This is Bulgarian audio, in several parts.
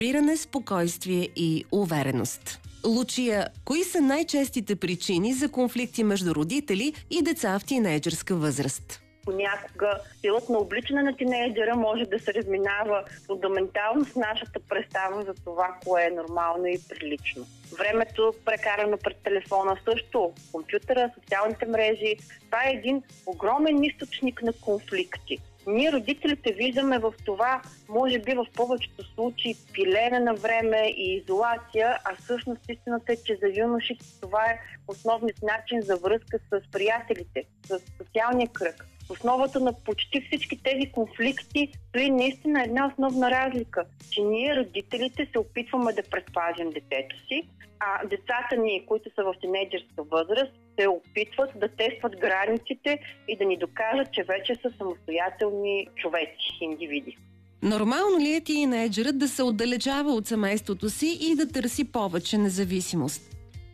Спиране, спокойствие и увереност. Лучия, кои са най-честите причини за конфликти между родители и деца в тинейджърска възраст? Понякога стилът на обличане на тинейджера може да се разминава фундаментално с нашата представа за това, кое е нормално и прилично. Времето, прекарано пред телефона, също компютъра, социалните мрежи, това е един огромен източник на конфликти. Ние, родителите, виждаме в това, може би в повечето случаи, пилене на време и изолация, а всъщност истината е, че за юношите това е основният начин за връзка с приятелите, с социалния кръг. В основата на почти всички тези конфликти стои наистина една основна разлика, че ние, родителите, се опитваме да предпазим детето си, а децата ни, които са в тинейджърска възраст, се опитват да тестват границите и да ни докажат, че вече са самостоятелни човеци, индивиди. Нормално ли е тинейджърът да се отдалечава от семейството си и да търси повече независимост?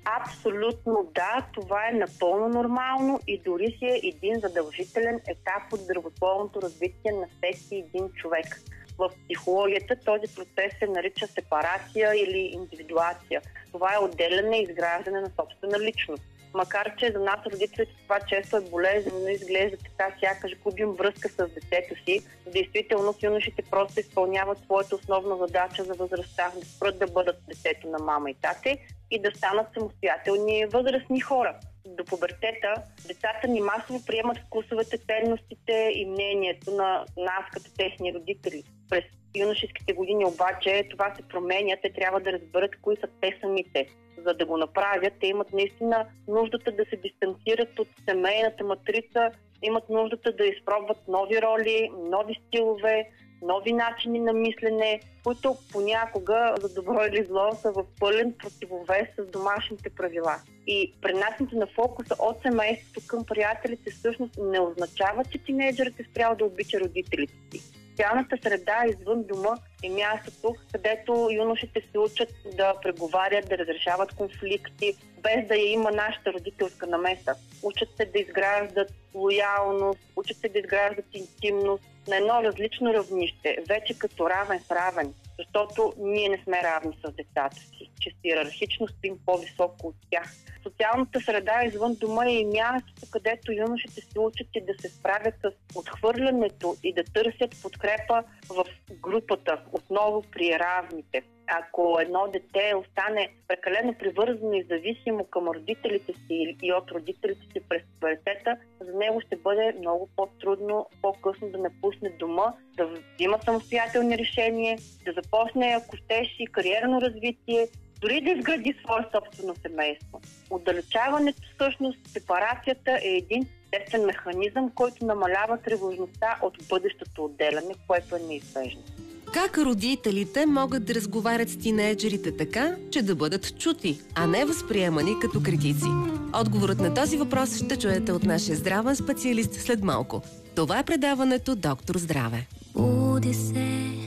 Абсолютно да, това е напълно нормално и дори си е един задължителен етап от здравословното развитие на всеки един човек. В психологията този процес се нарича сепарация или индивидуация. Това е отделяне и изграждане на собствена личност. Макар че за нас, родителите, това често е болезнено, изглежда така, сякаш губим връзка с детето си. В действителност юношите просто изпълняват своята основна задача за възрастта, да спрат да бъдат детето на мама и тате и да станат самостоятелни възрастни хора. До пубертета децата ни масово приемат вкусовете, ценностите и мнението на нас като техни родители. През юношеските години обаче това се променя, те трябва да разберат кои са те самите. За да го направят, те имат наистина нуждата да се дистанцират от семейната матрица, имат нуждата да изпробват нови роли, нови стилове, нови начини на мислене, които понякога, за добро или зло, са в пълен противовес с домашните правила. И пренасенето на фокуса от семейството към приятелите всъщност не означава, че тинейджерът е спрял да обича родителите си. Социалната среда извън дома е мястото, където юношите се учат да преговарят, да разрешават конфликти, без да я има нашата родителска намеса. Учат се да изграждат лоялност, учат се да изграждат интимност на едно различно равнище, вече като равен с равен, защото ние не сме равни с децата си, че иерархично стоим по-високо от тях. Социалната среда извън дома е и мястото, където юношите се учат и да се справят с отхвърлянето и да търсят подкрепа в групата, отново при равните. Ако едно дете остане прекалено привързано и зависимо към родителите си и от родителите си през пубертета, за него ще бъде много по-трудно по-късно да напусне дома, да взима самостоятелни решения, да започне, ако щеш, и кариерно развитие, дори да изгради свое собствено семейство. Отдалечаването, всъщност, сепарацията е един естествен механизъм, който намалява тревожността от бъдещото отделяне, което е неизбежно. Как родителите могат да разговарят с тинейджерите така, че да бъдат чути, а не възприемани като критици? Отговорът на този въпрос ще чуете от нашия здравен специалист след малко. Това е предаването Доктор Здраве.